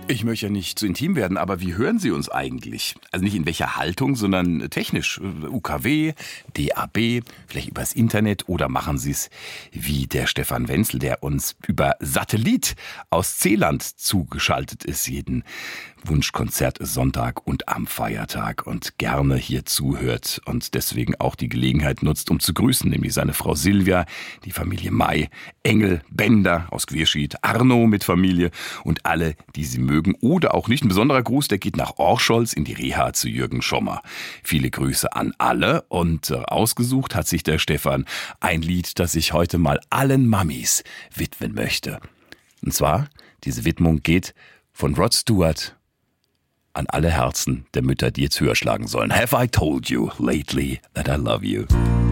Ich möchte ja nicht zu intim werden, aber wie hören Sie uns eigentlich? Also nicht in welcher Haltung, sondern technisch. UKW, DAB, vielleicht übers Internet oder machen Sie es wie der Stefan Wenzel, der uns über Satellit aus Zeeland zugeschaltet ist, jeden Wunschkonzert Sonntag und am Feiertag und gerne hier zuhört und deswegen auch die Gelegenheit nutzt, um zu grüßen, nämlich seine Frau Silvia, die Familie May, Engel, Bender aus Queerschied, Arno mit Familie und alle, die sie mögen oder auch nicht. Ein besonderer Gruß, der geht nach Orcholz in die Reha zu Jürgen Schommer. Viele Grüße an alle und ausgesucht hat sich der Stefan ein Lied, das ich heute mal allen Mamis widmen möchte. Und zwar, diese Widmung geht von Rod Stewart an alle Herzen der Mütter, die jetzt höher schlagen sollen. Have I told you lately that I love you?